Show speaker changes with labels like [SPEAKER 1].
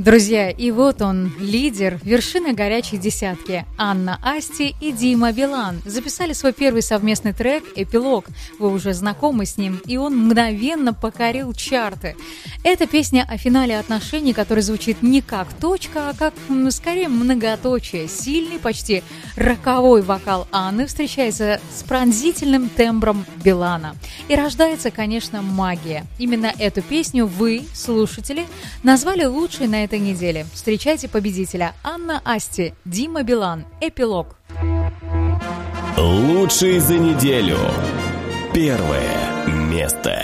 [SPEAKER 1] Друзья, и вот он, лидер, вершина горячей десятки. Анна Асти и Дима Билан записали свой первый совместный трек «Эпилог». Вы уже знакомы с ним, и он мгновенно покорил чарты. Это песня о финале отношений, который звучит не как точка, а как, скорее, многоточие. Сильный, почти роковой вокал Анны встречается с пронзительным тембром Билана. И рождается, конечно, магия. Именно эту песню вы, слушатели, назвали лучшей на этой неделе. Встречайте победителя. Анна Асти, Дима Билан. «Эпилог».
[SPEAKER 2] Лучший за неделю. Первое место.